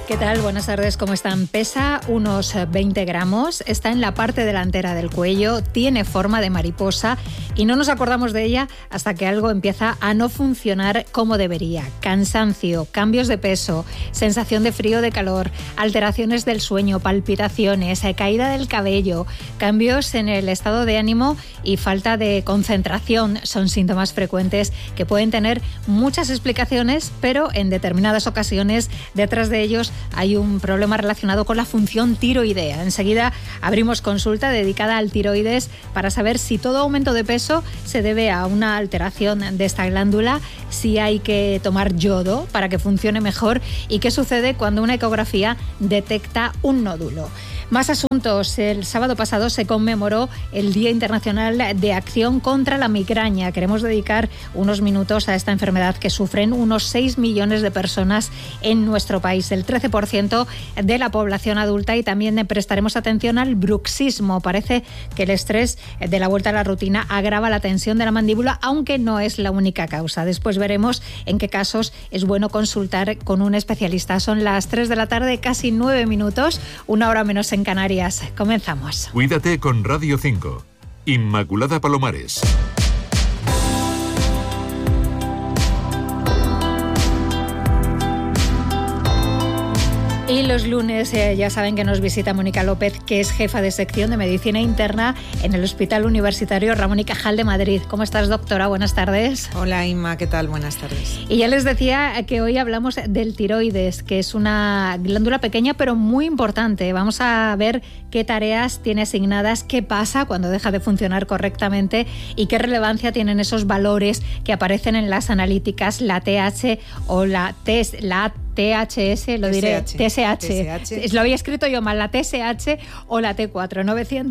¿Qué tal? Buenas tardes, ¿cómo están? Pesa unos 20 gramos, está en la parte delantera del cuello, tiene forma de mariposa y no nos acordamos de ella hasta que algo empieza a no funcionar como debería. Cansancio, cambios de peso, sensación de frío o de calor, alteraciones del sueño, palpitaciones, caída del cabello, cambios en el estado de ánimo y falta de concentración son síntomas frecuentes que pueden tener muchas explicaciones, pero en determinadas ocasiones detrás de ellos hay un problema relacionado con la función tiroidea. Enseguida abrimos consulta dedicada al tiroides para saber si todo aumento de peso se debe a una alteración de esta glándula, si hay que tomar yodo para que funcione mejor y qué sucede cuando una ecografía detecta un nódulo. Más asuntos. El sábado pasado se conmemoró el Día Internacional de Acción contra la Migraña. Queremos dedicar unos minutos a esta enfermedad que sufren unos 6 millones de personas en nuestro país, el 13% de la población adulta, y también prestaremos atención al bruxismo. Parece que el estrés de la vuelta a la rutina agrava la tensión de la mandíbula, aunque no es la única causa. Después veremos en qué casos es bueno consultar con un especialista. Son las 3 de la tarde, casi 9 minutos, una hora menos en Canarias. Comenzamos. Cuídate con Radio 5. Inmaculada Palomares. Y los lunes ya saben que nos visita Mónica López, que es jefa de sección de Medicina Interna en el Hospital Universitario Ramón y Cajal de Madrid. ¿Cómo estás, doctora? Buenas tardes. Hola, Inma, ¿qué tal? Buenas tardes. Y ya les decía que hoy hablamos del tiroides, que es una glándula pequeña pero muy importante. Vamos a ver qué tareas tiene asignadas, qué pasa cuando deja de funcionar correctamente y qué relevancia tienen esos valores que aparecen en las analíticas, la TH o la THS, lo diré, TSH. Lo había escrito yo mal, la TSH o la T4.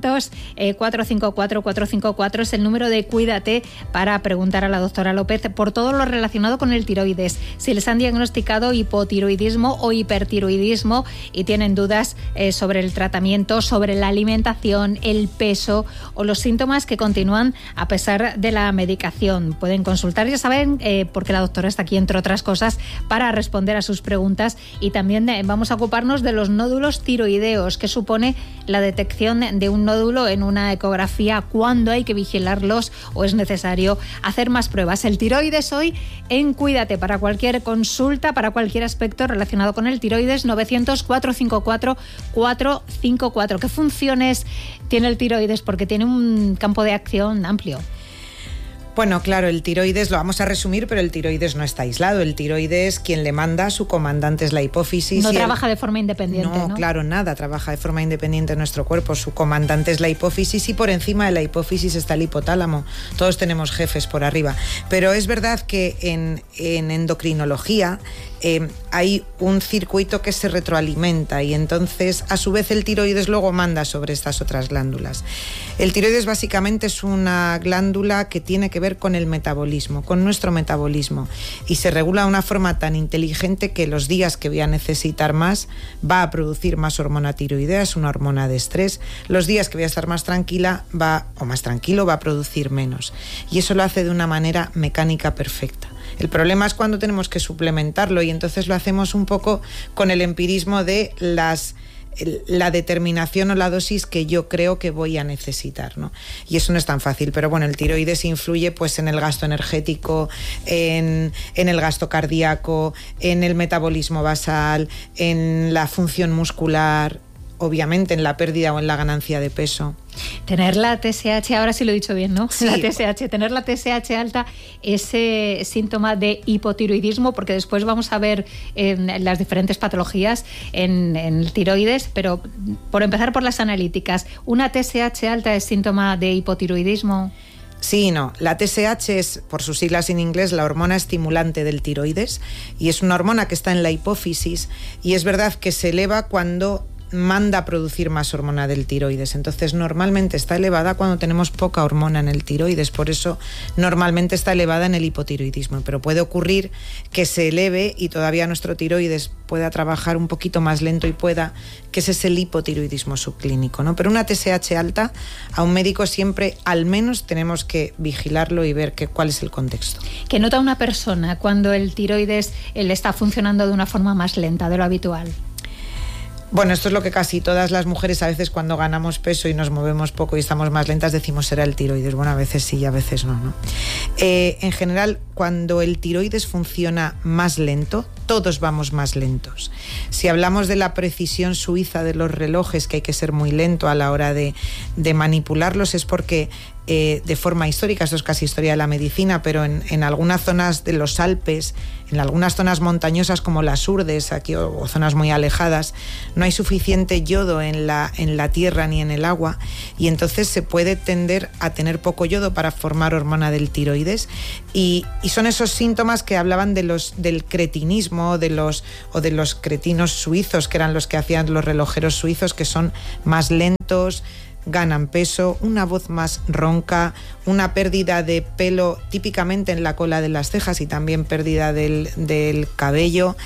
900-454-454 es el número de Cuídate para preguntar a la doctora López por todo lo relacionado con el tiroides. Si les han diagnosticado hipotiroidismo o hipertiroidismo y tienen dudas sobre el tratamiento, sobre la alimentación, el peso o los síntomas que continúan a pesar de la medicación. Pueden consultar, ya saben, porque la doctora está aquí, entre otras cosas, para responder a sus preguntas, y también vamos a ocuparnos de los nódulos tiroideos, que supone la detección de un nódulo en una ecografía, cuándo hay que vigilarlos o es necesario hacer más pruebas. El tiroides hoy en Cuídate, para cualquier consulta, para cualquier aspecto relacionado con el tiroides. 900-454-454. ¿Qué funciones tiene el tiroides? Porque tiene un campo de acción amplio. Bueno, claro, el tiroides, lo vamos a resumir, pero el tiroides no está aislado. El tiroides, quien le manda, su comandante es la hipófisis. No trabaja de forma independiente, ¿no? No, claro, nada, trabaja de forma independiente en nuestro cuerpo. Su comandante es la hipófisis y por encima de la hipófisis está el hipotálamo. Todos tenemos jefes por arriba. Pero es verdad que en endocrinología hay un circuito que se retroalimenta y entonces a su vez el tiroides luego manda sobre estas otras glándulas. El tiroides básicamente es una glándula que tiene que ver con el metabolismo, con nuestro metabolismo, y se regula de una forma tan inteligente que los días que voy a necesitar más va a producir más hormona tiroidea, es una hormona de estrés. Los días que voy a estar más tranquila más tranquilo va a producir menos, y eso lo hace de una manera mecánica perfecta. El problema es cuando tenemos que suplementarlo y entonces lo hacemos un poco con el empirismo de la determinación o la dosis que yo creo que voy a necesitar, ¿no? Y eso no es tan fácil, pero bueno, el tiroides influye pues en el gasto energético, en el gasto cardíaco, en el metabolismo basal, en la función muscular, obviamente en la pérdida o en la ganancia de peso. Tener la TSH, ahora sí lo he dicho bien, ¿no? Sí. La TSH, tener la TSH alta es síntoma de hipotiroidismo, porque después vamos a ver las diferentes patologías en el tiroides, pero por empezar por las analíticas, ¿una TSH alta es síntoma de hipotiroidismo? Sí y no. La TSH es, por sus siglas en inglés, la hormona estimulante del tiroides, y es una hormona que está en la hipófisis, y es verdad que se eleva cuando manda a producir más hormona del tiroides. Entonces normalmente está elevada cuando tenemos poca hormona en el tiroides, por eso normalmente está elevada en el hipotiroidismo, pero puede ocurrir que se eleve y todavía nuestro tiroides pueda trabajar un poquito más lento y que ese es el hipotiroidismo subclínico, ¿no? Pero una TSH alta, a un médico siempre al menos tenemos que vigilarlo y ver cuál es el contexto. ¿Qué nota una persona cuando el tiroides le está funcionando de una forma más lenta de lo habitual? Bueno, esto es lo que casi todas las mujeres a veces cuando ganamos peso y nos movemos poco y estamos más lentas decimos será el tiroides. Bueno, a veces sí y a veces no, ¿no? En general, cuando el tiroides funciona más lento, todos vamos más lentos. Si hablamos de la precisión suiza de los relojes, que hay que ser muy lento a la hora de manipularlos, es porque de forma histórica, esto es casi historia de la medicina, pero en algunas zonas de los Alpes, en algunas zonas montañosas como las Urdes, aquí o zonas muy alejadas, no hay suficiente yodo en la tierra ni en el agua, y entonces se puede tender a tener poco yodo para formar hormona del tiroides, y son esos síntomas que hablaban del cretinismo de los cretinos suizos, que eran los que hacían los relojeros suizos, que son más lentos, ganan peso, una voz más ronca, una pérdida de pelo típicamente en la cola de las cejas y también pérdida del cabello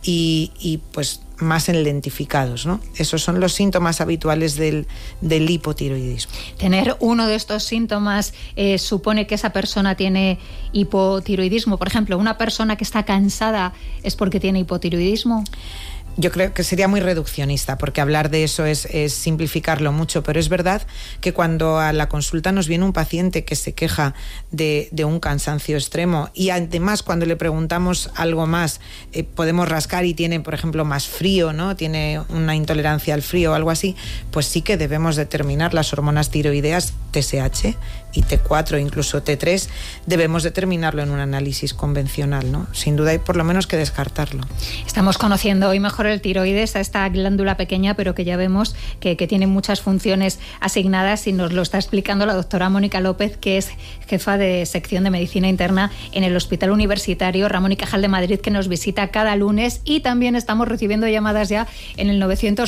y pues más enlentificados, ¿no? Esos son los síntomas habituales del hipotiroidismo. Tener uno de estos síntomas supone que esa persona tiene hipotiroidismo. Por ejemplo, una persona que está cansada es porque tiene hipotiroidismo. Yo creo que sería muy reduccionista, porque hablar de eso es simplificarlo mucho, pero es verdad que cuando a la consulta nos viene un paciente que se queja de un cansancio extremo y además cuando le preguntamos algo más, podemos rascar y tiene, por ejemplo, más frío, ¿no? Tiene una intolerancia al frío o algo así, pues sí que debemos determinar las hormonas tiroideas TSH y T4, incluso T3, debemos determinarlo en un análisis convencional, ¿no? Sin duda hay por lo menos que descartarlo. Estamos conociendo hoy mejor el tiroides, a esta glándula pequeña, pero que ya vemos que tiene muchas funciones asignadas, y nos lo está explicando la doctora Mónica López, que es jefa de sección de medicina interna en el Hospital Universitario Ramón y Cajal de Madrid, que nos visita cada lunes, y también estamos recibiendo llamadas ya en el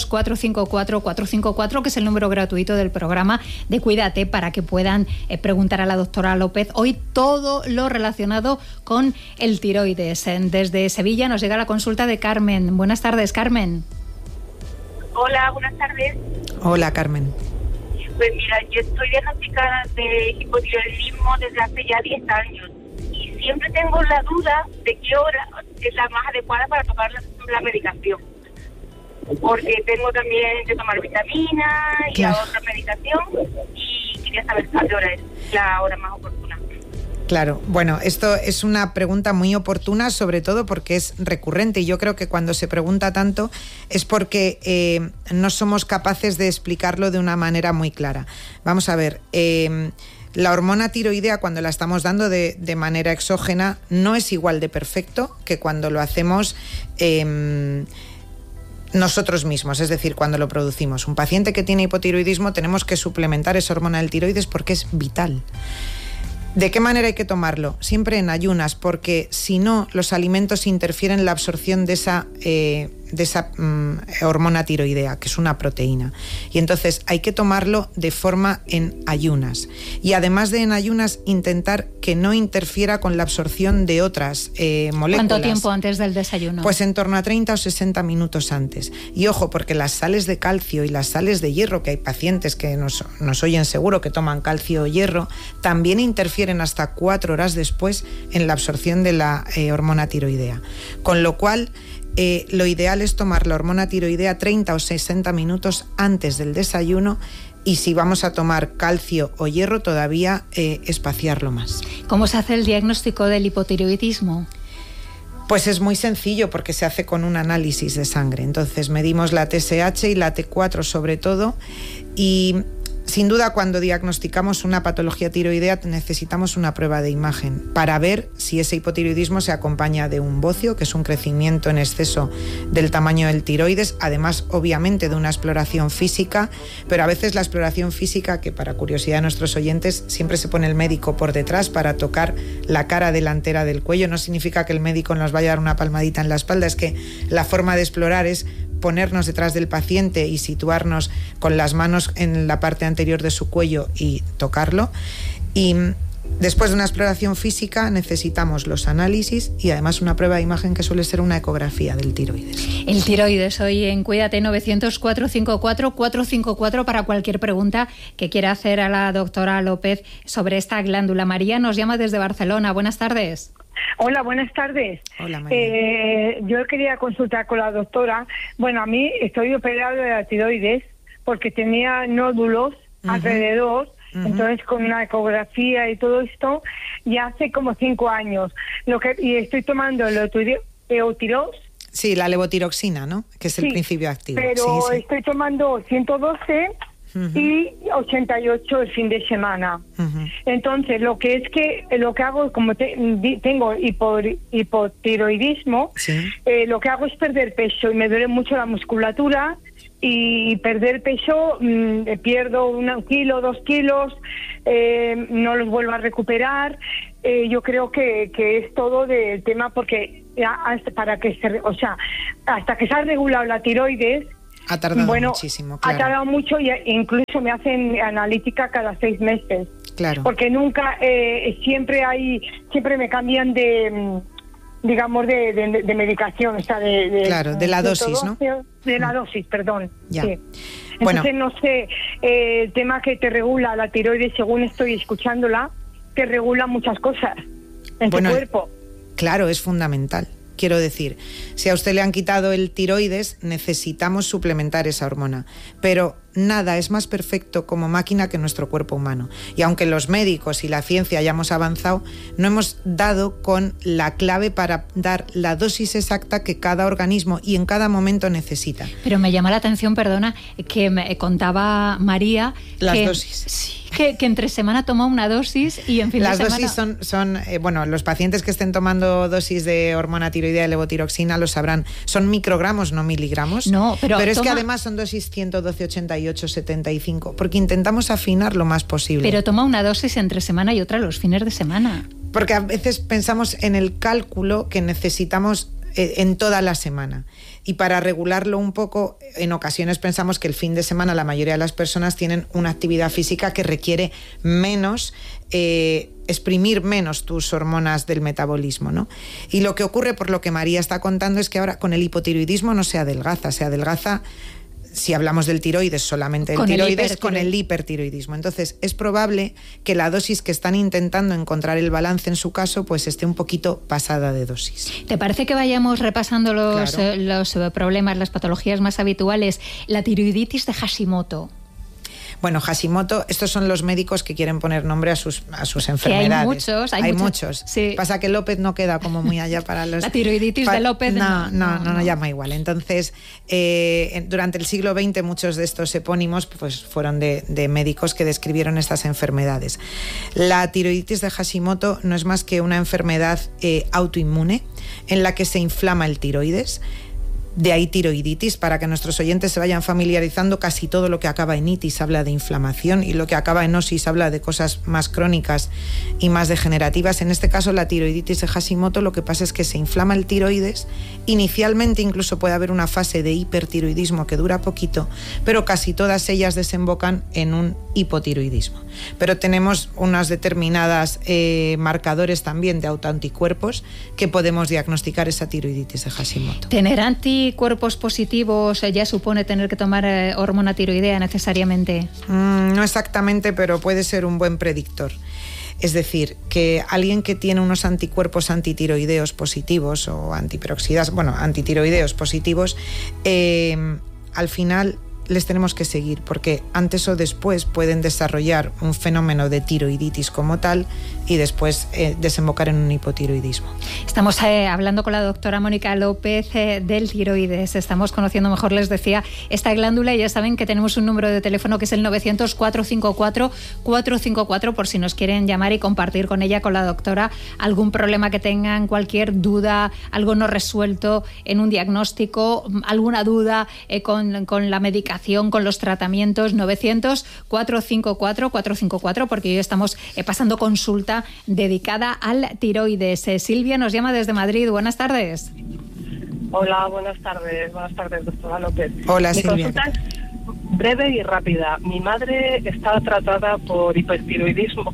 900-454-454, que es el número gratuito del programa de Cuídate, para que puedan preguntar a la doctora López hoy todo lo relacionado con el tiroides. Desde Sevilla nos llega la consulta de Carmen. Buenas tardes, Carmen. Hola, buenas tardes. Hola, Carmen. Pues mira, yo estoy diagnosticada de hipotiroidismo desde hace ya 10 años y siempre tengo la duda de qué hora es la más adecuada para tomar la medicación. Porque tengo también que tomar vitamina y la otra medicación, y quería saber a qué hora es la hora más oportuna. Claro, bueno, esto es una pregunta muy oportuna, sobre todo porque es recurrente, y yo creo que cuando se pregunta tanto es porque no somos capaces de explicarlo de una manera muy clara. Vamos a ver, la hormona tiroidea, cuando la estamos dando de manera exógena, no es igual de perfecto que cuando lo hacemos nosotros mismos, es decir, cuando lo producimos. Un paciente que tiene hipotiroidismo tenemos que suplementar esa hormona del tiroides porque es vital. ¿De qué manera hay que tomarlo? Siempre en ayunas, porque si no, los alimentos interfieren en la absorción de esa hormona tiroidea, que es una proteína. Y entonces hay que tomarlo de forma en ayunas. Y además de en ayunas, intentar que no interfiera con la absorción de otras moléculas. ¿Cuánto tiempo antes del desayuno? Pues en torno a 30 o 60 minutos antes. Y ojo, porque las sales de calcio y las sales de hierro, que hay pacientes que nos oyen seguro que toman calcio o hierro, también interfieren hasta 4 horas después en la absorción de la hormona tiroidea. Con lo cual, lo ideal es tomar la hormona tiroidea 30 o 60 minutos antes del desayuno, y si vamos a tomar calcio o hierro todavía espaciarlo más. ¿Cómo se hace el diagnóstico del hipotiroidismo? Pues es muy sencillo, porque se hace con un análisis de sangre. Entonces medimos la TSH y la T4 sobre todo, y sin duda cuando diagnosticamos una patología tiroidea necesitamos una prueba de imagen para ver si ese hipotiroidismo se acompaña de un bocio, que es un crecimiento en exceso del tamaño del tiroides, además obviamente de una exploración física, pero a veces la exploración física, que para curiosidad de nuestros oyentes, siempre se pone el médico por detrás para tocar la cara delantera del cuello. No significa que el médico nos vaya a dar una palmadita en la espalda, es que la forma de explorar es ponernos detrás del paciente y situarnos con las manos en la parte anterior de su cuello y tocarlo. Y Después de una exploración física necesitamos los análisis y además una prueba de imagen que suele ser una ecografía del tiroides. El tiroides hoy en Cuídate 900-454-454 para cualquier pregunta que quiera hacer a la doctora López sobre esta glándula. María nos llama desde Barcelona. Buenas tardes. Hola, buenas tardes. Hola, María. Yo quería consultar con la doctora. Bueno, a mí estoy operada de la tiroides porque tenía nódulos alrededor. Entonces, con una ecografía y todo esto, ya hace como 5 años. Y estoy tomando el Eutirox. Sí, la levotiroxina, ¿no? Que es el principio activo. Pero sí. estoy tomando 112 y 88 el fin de semana. Entonces, lo que hago, como tengo hipotiroidismo, lo que hago es perder peso y me duele mucho la musculatura. Y perder peso, pierdo 1 kilo, 2 kilos, no los vuelvo a recuperar. Yo creo que es todo del tema, porque hasta que se ha regulado la tiroides, ha tardado muchísimo, claro. Ha tardado mucho, y incluso me hacen analítica cada 6 meses. Claro. Porque nunca, siempre me cambian de medicación, de la dosis, ¿no? De la dosis, perdón. Ya. Sí. Entonces, no sé, el tema que te regula la tiroides, según estoy escuchándola, te regula muchas cosas en tu cuerpo. Claro, es fundamental. Quiero decir, si a usted le han quitado el tiroides, necesitamos suplementar esa hormona. Pero nada es más perfecto como máquina que nuestro cuerpo humano. Y aunque los médicos y la ciencia hayamos avanzado, no hemos dado con la clave para dar la dosis exacta que cada organismo y en cada momento necesita. Pero me llama la atención, perdona, que me contaba María... Las dosis. Sí, que entre semana toma una dosis y en fin de semana... Las dosis son los pacientes que estén tomando dosis de hormona tiroidea de levotiroxina lo sabrán. Son microgramos, no miligramos. No, pero es que además son dosis 112, 88, 75, porque intentamos afinar lo más posible. Pero toma una dosis entre semana y otra los fines de semana. Porque a veces pensamos en el cálculo que necesitamos en toda la semana. Y para regularlo un poco, en ocasiones pensamos que el fin de semana la mayoría de las personas tienen una actividad física que requiere menos, exprimir menos tus hormonas del metabolismo, ¿no? Y lo que ocurre, por lo que María está contando, es que ahora con el hipotiroidismo no se adelgaza, si hablamos del tiroides, solamente el tiroides, con el hipertiroidismo. Entonces, es probable que la dosis que están intentando encontrar el balance en su caso, pues esté un poquito pasada de dosis. ¿Te parece que vayamos repasando los problemas, las patologías más habituales? La tiroiditis de Hashimoto. Bueno, Hashimoto, estos son los médicos que quieren poner nombre a sus enfermedades. Hay muchos. Sí. Pasa que López no queda como muy allá para los... La tiroiditis de López no llama igual. Entonces, durante el siglo XX muchos de estos epónimos pues fueron de médicos que describieron estas enfermedades. La tiroiditis de Hashimoto no es más que una enfermedad autoinmune en la que se inflama el tiroides. De ahí tiroiditis, para que nuestros oyentes se vayan familiarizando. Casi todo lo que acaba en itis habla de inflamación y lo que acaba en osis habla de cosas más crónicas y más degenerativas. En este caso, la tiroiditis de Hashimoto, lo que pasa es que se inflama el tiroides. Inicialmente incluso puede haber una fase de hipertiroidismo que dura poquito, pero casi todas ellas desembocan en un hipotiroidismo. Pero tenemos unas determinadas marcadores también de autoanticuerpos que podemos diagnosticar esa tiroiditis de Hashimoto. ¿Tener anticuerpos positivos ya supone tener que tomar hormona tiroidea necesariamente? No exactamente, pero puede ser un buen predictor. Es decir, que alguien que tiene unos anticuerpos antitiroideos positivos o antitiroideos positivos, al final les tenemos que seguir, porque antes o después pueden desarrollar un fenómeno de tiroiditis como tal y después desembocar en un hipotiroidismo. Estamos hablando con la doctora Mónica López del tiroides. Estamos conociendo mejor, les decía, esta glándula, y ya saben que tenemos un número de teléfono que es el 900-454-454 por si nos quieren llamar y compartir con ella, con la doctora, algún problema que tengan, cualquier duda, algo no resuelto en un diagnóstico, alguna duda con la medicación, con los tratamientos. 900-454-454 porque hoy estamos pasando consulta dedicada al tiroides. Silvia nos llama desde Madrid. Buenas tardes. Hola, buenas tardes, doctora López. Hola, Silvia. Breve y rápida. Mi madre está tratada por hipotiroidismo,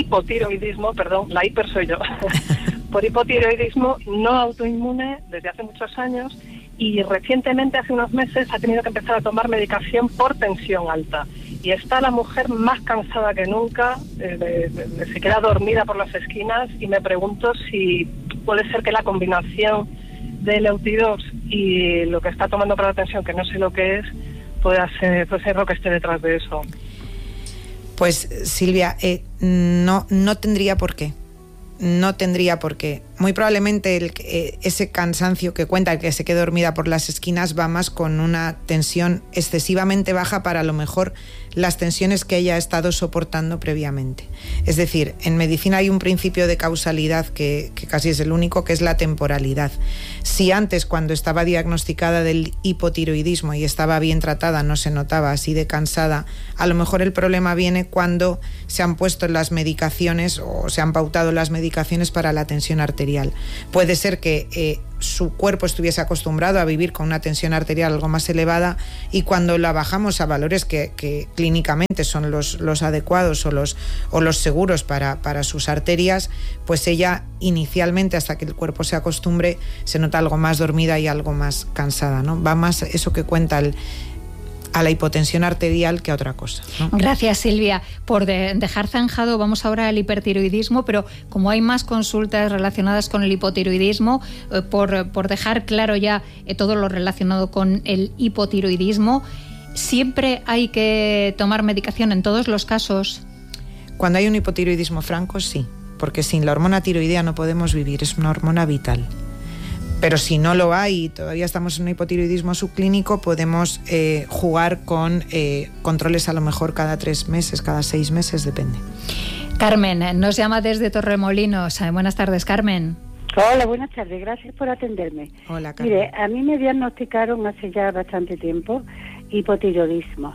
la hiper soy yo, por hipotiroidismo no autoinmune desde hace muchos años, y recientemente, hace unos meses, ha tenido que empezar a tomar medicación por tensión alta. Y está la mujer más cansada que nunca, se queda dormida por las esquinas, y me pregunto si puede ser que la combinación del Euthyrox y lo que está tomando para la tensión, que no sé lo que es, puede ser lo que esté detrás de eso. Pues Silvia, no tendría por qué. No tendría por qué. Muy probablemente ese cansancio que cuenta, el que se quede dormida por las esquinas, va más con una tensión excesivamente baja para a lo mejor las tensiones que ella ha estado soportando previamente. Es decir, en medicina hay un principio de causalidad que casi es el único, que es la temporalidad. Si antes, cuando estaba diagnosticada del hipotiroidismo y estaba bien tratada, no se notaba así de cansada, a lo mejor el problema viene cuando se han puesto las medicaciones o se han pautado las medicaciones para la tensión arterial. Puede ser que su cuerpo estuviese acostumbrado a vivir con una tensión arterial algo más elevada, y cuando la bajamos a valores que clínicamente son los adecuados o los seguros para sus arterias, pues ella inicialmente, hasta que el cuerpo se acostumbre, se nota algo más dormida y algo más cansada, ¿no? Va más eso que cuenta a la hipotensión arterial que a otra cosa, ¿no? Gracias, Silvia, por dejar zanjado. Vamos ahora al hipertiroidismo, pero como hay más consultas relacionadas con el hipotiroidismo, por dejar claro ya todo lo relacionado con el hipotiroidismo, ¿siempre hay que tomar medicación en todos los casos? Cuando hay un hipotiroidismo franco, sí, porque sin la hormona tiroidea no podemos vivir, es una hormona vital. Pero si no lo hay y todavía estamos en un hipotiroidismo subclínico, podemos jugar con controles a lo mejor cada 3 meses, cada 6 meses, depende. Carmen nos llama desde Torremolinos. Buenas tardes, Carmen. Hola, buenas tardes, gracias por atenderme. Hola, Carmen. Mire, a mí me diagnosticaron hace ya bastante tiempo hipotiroidismo.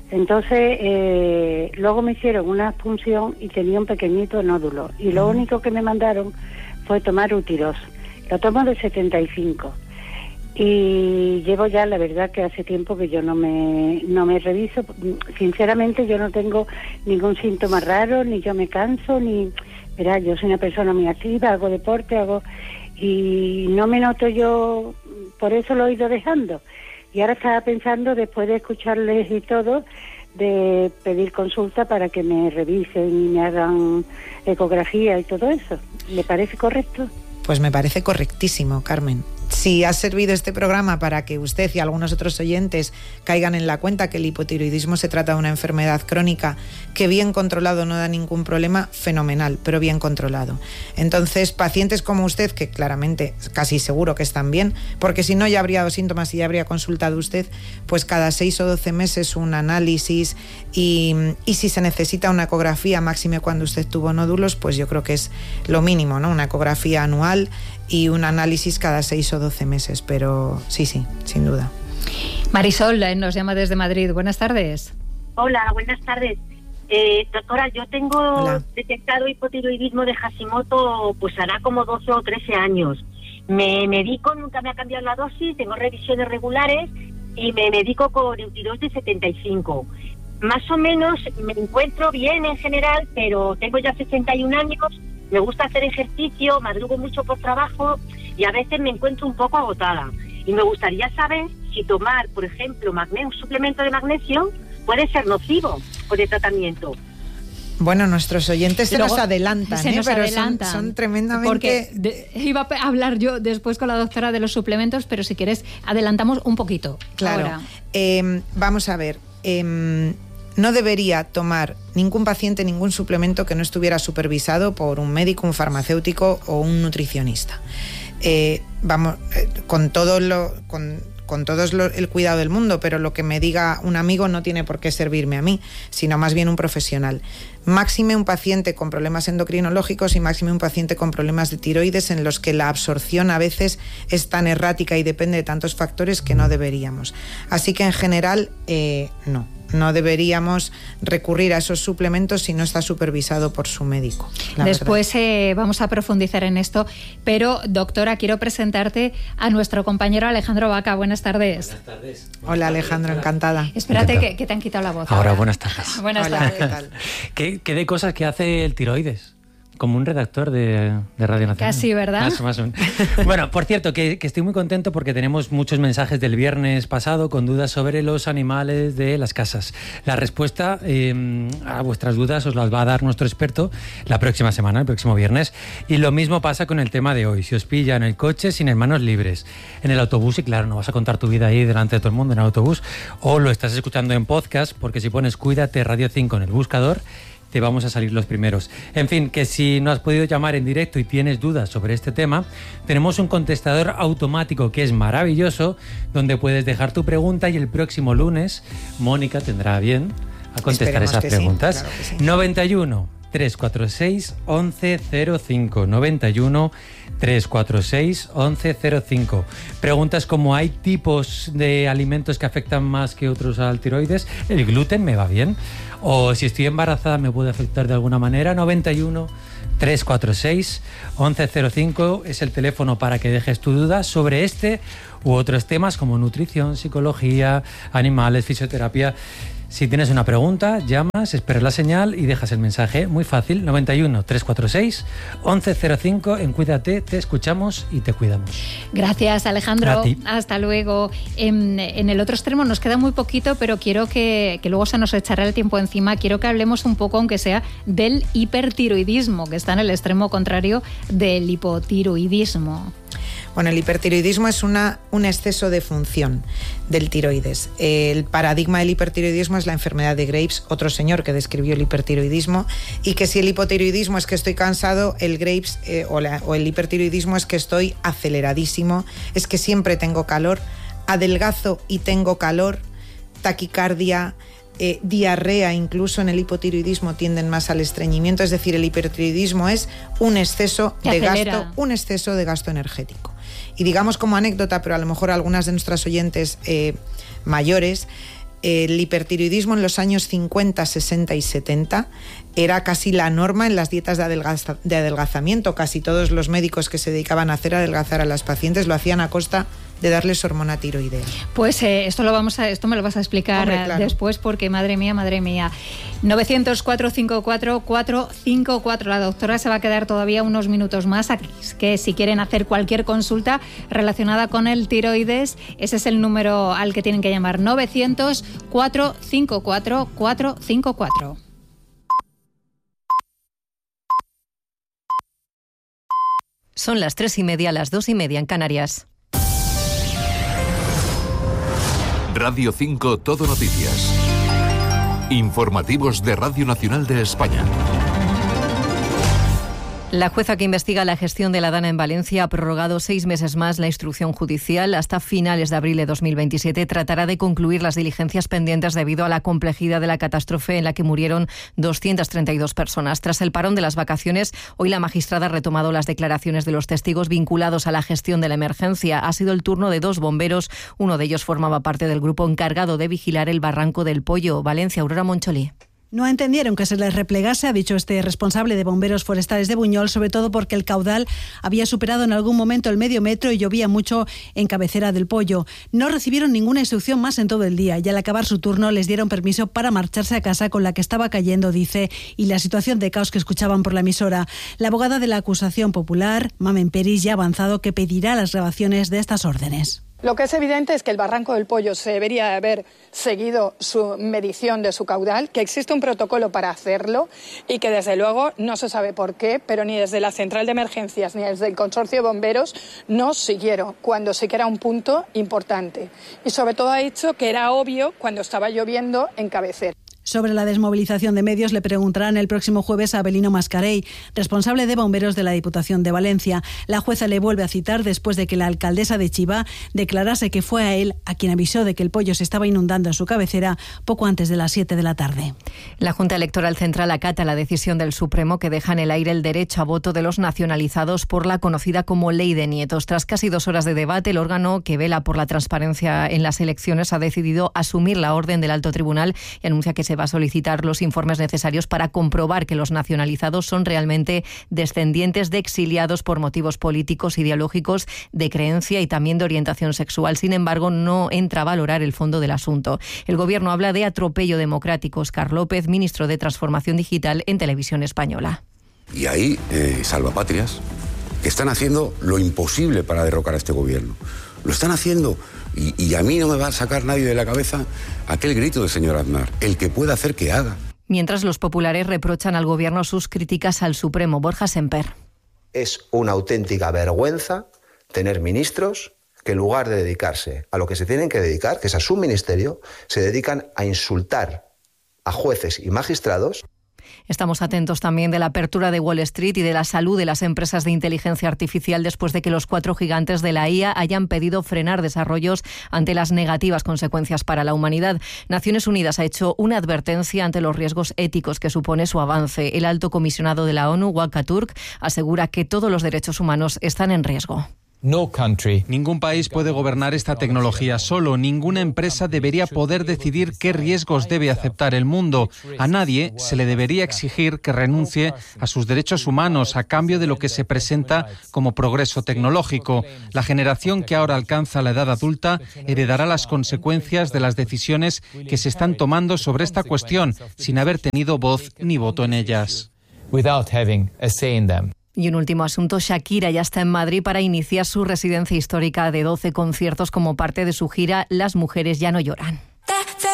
Entonces, luego me hicieron una punción y tenía un pequeñito nódulo. Y lo único que me mandaron fue tomar Euthyrox. Lo tomo de 75 y llevo ya, la verdad, que hace tiempo que yo no me reviso. Sinceramente, yo no tengo ningún síntoma raro, ni yo me canso, Verá, yo soy una persona muy activa, hago deporte, y no me noto yo, por eso lo he ido dejando. Y ahora estaba pensando, después de escucharles y todo, de pedir consulta para que me revisen y me hagan ecografía y todo eso. ¿Le parece correcto? Pues me parece correctísimo, Carmen. Si ha servido este programa para que usted y algunos otros oyentes caigan en la cuenta que el hipotiroidismo se trata de una enfermedad crónica que bien controlado no da ningún problema, fenomenal, pero bien controlado. Entonces, pacientes como usted, que claramente casi seguro que están bien, porque si no ya habría dado síntomas y ya habría consultado usted, pues cada 6 o 12 meses un análisis y si se necesita una ecografía, máxime cuando usted tuvo nódulos, pues yo creo que es lo mínimo, ¿no? Una ecografía anual y un análisis cada 6 o 12 meses, pero sí, sin duda. Marisol nos llama desde Madrid. Buenas tardes. Hola, buenas tardes. Doctora, yo tengo detectado hipotiroidismo de Hashimoto, pues hará como 12 o 13 años. Me medico, nunca me ha cambiado la dosis, tengo revisiones regulares y me medico con Euthyrox de 75. Más o menos me encuentro bien en general, pero tengo ya 61 años. Me gusta hacer ejercicio, madrugo mucho por trabajo y a veces me encuentro un poco agotada. Y me gustaría saber si tomar, por ejemplo, un suplemento de magnesio puede ser nocivo con el tratamiento. Bueno, nuestros oyentes se nos adelantan, pero adelantan, son tremendamente... Porque iba a hablar yo después con la doctora de los suplementos, pero si quieres adelantamos un poquito. Claro. Ahora. Vamos a ver... no debería tomar ningún paciente ningún suplemento que no estuviera supervisado por un médico, un farmacéutico o un nutricionista. Con todo el cuidado del mundo, pero lo que me diga un amigo no tiene por qué servirme a mí, sino más bien un profesional. Máxime un paciente con problemas endocrinológicos y máxime un paciente con problemas de tiroides, en los que la absorción a veces es tan errática y depende de tantos factores que no deberíamos. Así que en general, no no deberíamos recurrir a esos suplementos si no está supervisado por su médico. Después vamos a profundizar en esto, pero doctora, quiero presentarte a nuestro compañero Alejandro Vaca. Buenas tardes. Buenas tardes. Hola Alejandro, encantada. Espérate que te han quitado la voz. Ahora, buenas tardes. Buenas Hola, tardes. ¿qué tal? ¿Qué de cosas que hace el tiroides? Como un redactor de Radio Nacional. Casi, ¿verdad? Más. Bueno, por cierto, que estoy muy contento porque tenemos muchos mensajes del viernes pasado con dudas sobre los animales de las casas. La respuesta a vuestras dudas os las va a dar nuestro experto la próxima semana, el próximo viernes. Y lo mismo pasa con el tema de hoy. Si os pilla en el coche sin manos libres, en el autobús, y claro, no vas a contar tu vida ahí delante de todo el mundo en el autobús, o lo estás escuchando en podcast, porque si pones Cuídate Radio 5 en el buscador, te vamos a salir los primeros. En fin, que si no has podido llamar en directo y tienes dudas sobre este tema, tenemos un contestador automático que es maravilloso, donde puedes dejar tu pregunta y el próximo lunes Mónica tendrá bien a contestar esas preguntas. Sí, claro que sí. 91 346 1105 91 346 1105. Preguntas como: ¿hay tipos de alimentos que afectan más que otros al tiroides? ¿El gluten me va bien? O si estoy embarazada, ¿me puede afectar de alguna manera? 91 346 1105 es el teléfono para que dejes tu duda sobre este u otros temas como nutrición, psicología, animales, fisioterapia. Si tienes una pregunta, llamas, esperas la señal y dejas el mensaje. Muy fácil, 91 346 1105. En Cuídate, te escuchamos y te cuidamos. Gracias, Alejandro. A ti. Hasta luego. En el otro extremo nos queda muy poquito, pero quiero que luego se nos echará el tiempo encima. Quiero que hablemos un poco, aunque sea, del hipertiroidismo, que está en el extremo contrario del hipotiroidismo. Bueno, el hipertiroidismo es un exceso de función del tiroides. El paradigma del hipertiroidismo es la enfermedad de Graves, otro señor que describió el hipertiroidismo, y que si el hipotiroidismo es que estoy cansado, el Graves o el hipertiroidismo es que estoy aceleradísimo, es que siempre tengo calor, adelgazo y tengo calor, taquicardia, diarrea, incluso en el hipotiroidismo tienden más al estreñimiento. Es decir, el hipertiroidismo es un exceso de gasto energético. Y digamos como anécdota, pero a lo mejor algunas de nuestras oyentes mayores, el hipertiroidismo en los años 50, 60 y 70 era casi la norma en las dietas de adelgazamiento. Casi todos los médicos que se dedicaban a adelgazar a las pacientes lo hacían a costa de darles hormona tiroidea. Pues esto me lo vas a explicar. Hombre, claro. Después, porque madre mía. 900-454-454. La doctora se va a quedar todavía unos minutos más. Aquí, que si quieren hacer cualquier consulta relacionada con el tiroides, ese es el número al que tienen que llamar: 900-454-454. Son las 3:30, las 2:30 en Canarias. Radio 5 Todo Noticias. Informativos de Radio Nacional de España. La jueza que investiga la gestión de la Dana en Valencia ha prorrogado 6 meses más la instrucción judicial. Hasta finales de abril de 2027 tratará de concluir las diligencias pendientes debido a la complejidad de la catástrofe en la que murieron 232 personas. Tras el parón de las vacaciones, hoy la magistrada ha retomado las declaraciones de los testigos vinculados a la gestión de la emergencia. Ha sido el turno de 2 bomberos. Uno de ellos formaba parte del grupo encargado de vigilar el barranco del Pollo. Valencia, Aurora Moncholí. No entendieron que se les replegase, ha dicho este responsable de bomberos forestales de Buñol, sobre todo porque el caudal había superado en algún momento el medio metro y llovía mucho en cabecera del Pollo. No recibieron ninguna instrucción más en todo el día y al acabar su turno les dieron permiso para marcharse a casa con la que estaba cayendo, dice, y la situación de caos que escuchaban por la emisora. La abogada de la acusación popular, Mamen Peris, ya ha avanzado que pedirá las grabaciones de estas órdenes. Lo que es evidente es que el barranco del Pollo se debería haber seguido su medición de su caudal, que existe un protocolo para hacerlo y que desde luego no se sabe por qué, pero ni desde la central de emergencias ni desde el consorcio de bomberos no siguieron, cuando sí que era un punto importante. Y sobre todo ha dicho que era obvio cuando estaba lloviendo en cabecera. Sobre la desmovilización de medios le preguntarán el próximo jueves a Abelino Mascarell, responsable de bomberos de la Diputación de Valencia. La jueza le vuelve a citar después de que la alcaldesa de Chivá declarase que fue a él a quien avisó de que el pollo se estaba inundando en su cabecera poco antes de las 7 de la tarde. La Junta Electoral Central acata la decisión del Supremo que deja en el aire el derecho a voto de los nacionalizados por la conocida como Ley de Nietos. Tras casi 2 horas de debate, el órgano que vela por la transparencia en las elecciones ha decidido asumir la orden del Alto Tribunal y anuncia que se va a solicitar los informes necesarios para comprobar que los nacionalizados son realmente descendientes de exiliados por motivos políticos, ideológicos, de creencia y también de orientación sexual. Sin embargo, no entra a valorar el fondo del asunto. El Gobierno habla de atropello democrático. Óscar López, ministro de Transformación Digital en Televisión Española. Y hay salvapatrias que están haciendo lo imposible para derrocar a este gobierno. Lo están haciendo y a mí no me va a sacar nadie de la cabeza aquel grito del señor Aznar. El que pueda hacer, que haga. Mientras los populares reprochan al gobierno sus críticas al Supremo. Borja Semper. Es una auténtica vergüenza tener ministros que en lugar de dedicarse a lo que se tienen que dedicar, que es a su ministerio, se dedican a insultar a jueces y magistrados. Estamos atentos también de la apertura de Wall Street y de la salud de las empresas de inteligencia artificial después de que los 4 gigantes de la IA hayan pedido frenar desarrollos ante las negativas consecuencias para la humanidad. Naciones Unidas ha hecho una advertencia ante los riesgos éticos que supone su avance. El alto comisionado de la ONU, Walker Turk, asegura que todos los derechos humanos están en riesgo. Ningún país puede gobernar esta tecnología solo. Ninguna empresa debería poder decidir qué riesgos debe aceptar el mundo. A nadie se le debería exigir que renuncie a sus derechos humanos a cambio de lo que se presenta como progreso tecnológico. La generación que ahora alcanza la edad adulta heredará las consecuencias de las decisiones que se están tomando sobre esta cuestión sin haber tenido voz ni voto en ellas. Y un último asunto, Shakira ya está en Madrid para iniciar su residencia histórica de 12 conciertos como parte de su gira Las mujeres ya no lloran.